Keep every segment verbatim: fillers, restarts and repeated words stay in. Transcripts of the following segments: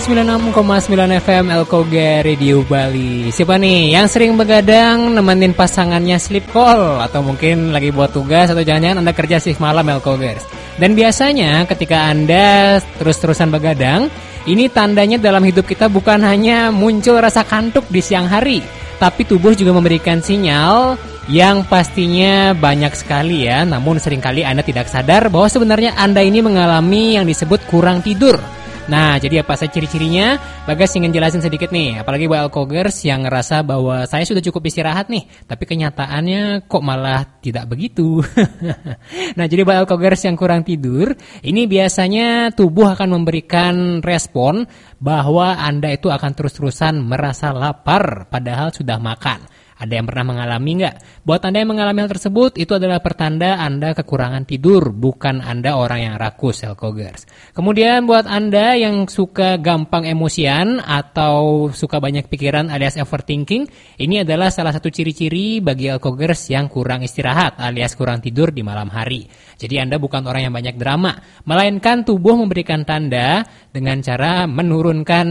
sembilan puluh enam koma sembilan F M Elkoga Radio Bali. Siapa nih yang sering begadang nemenin pasangannya sleep call, atau mungkin lagi buat tugas, atau jangan-jangan Anda kerja shift malam Elkogers. Dan biasanya ketika Anda terus-terusan begadang, ini tandanya dalam hidup kita bukan hanya muncul rasa kantuk di siang hari, tapi tubuh juga memberikan sinyal yang pastinya banyak sekali ya. Namun seringkali Anda tidak sadar bahwa sebenarnya Anda ini mengalami yang disebut kurang tidur. Nah, jadi apa saja ciri-cirinya? Bagas ingin jelasin sedikit nih, apalagi buat Elkogers yang ngerasa bahwa saya sudah cukup istirahat nih, tapi kenyataannya kok malah tidak begitu. Nah, jadi buat Elkogers yang kurang tidur, ini biasanya tubuh akan memberikan respon bahwa Anda itu akan terus-terusan merasa lapar padahal sudah makan. Ada yang pernah mengalami nggak? Buat Anda yang mengalami hal tersebut, itu adalah pertanda Anda kekurangan tidur, bukan Anda orang yang rakus, Elkogers. Kemudian buat Anda yang suka gampang emosian atau suka banyak pikiran alias overthinking, ini adalah salah satu ciri-ciri bagi Elkogers yang kurang istirahat alias kurang tidur di malam hari. Jadi Anda bukan orang yang banyak drama, melainkan tubuh memberikan tanda dengan cara menurunkan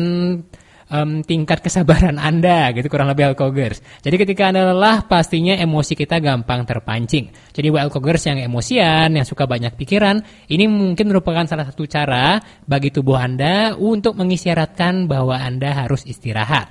Um, tingkat kesabaran Anda, gitu kurang lebih Elkogers. Jadi ketika Anda lelah, pastinya emosi kita gampang terpancing. Jadi buat Elkogers yang emosian, yang suka banyak pikiran, ini mungkin merupakan salah satu cara bagi tubuh Anda untuk mengisyaratkan bahwa Anda harus istirahat.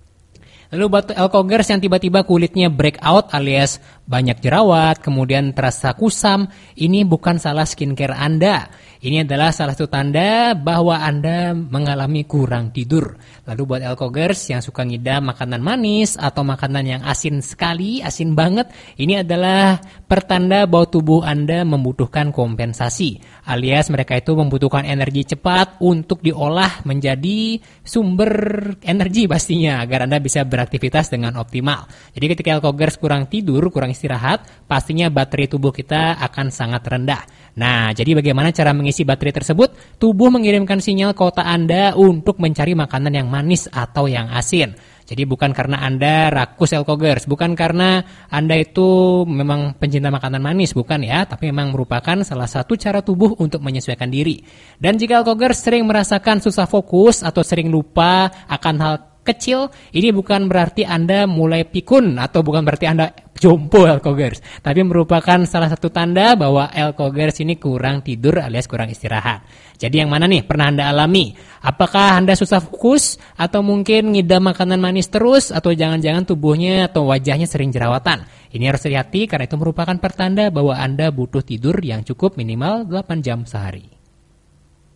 Lalu buat Elkogers yang tiba-tiba kulitnya breakout alias banyak jerawat, kemudian terasa kusam, ini bukan salah skincare Anda. Ini adalah salah satu tanda bahwa Anda mengalami kurang tidur. Lalu buat Elkogers yang suka ngidam makanan manis atau makanan yang asin sekali, asin banget, ini adalah pertanda bahwa tubuh Anda membutuhkan kompensasi. Alias mereka itu membutuhkan energi cepat untuk diolah menjadi sumber energi pastinya, agar Anda bisa beraktivitas dengan optimal. Jadi ketika Elkogers kurang tidur, kurang istirahat, pastinya baterai tubuh kita akan sangat rendah. Nah, jadi bagaimana cara mengisi baterai tersebut? Tubuh mengirimkan sinyal ke otak Anda untuk mencari makanan yang manis atau yang asin. Jadi bukan karena Anda rakus Elkogers, bukan karena Anda itu memang pencinta makanan manis, bukan ya, tapi memang merupakan salah satu cara tubuh untuk menyesuaikan diri. Dan jika Elkogers sering merasakan susah fokus atau sering lupa akan hal kecil, ini bukan berarti Anda mulai pikun atau bukan berarti Anda jompo Elkogers, tapi merupakan salah satu tanda bahwa Elkogers ini kurang tidur alias kurang istirahat. Jadi yang mana nih pernah Anda alami? Apakah Anda susah fokus atau mungkin ngidam makanan manis terus, atau jangan-jangan tubuhnya atau wajahnya sering jerawatan? Ini harus hati-hati karena itu merupakan pertanda bahwa Anda butuh tidur yang cukup minimal delapan jam sehari.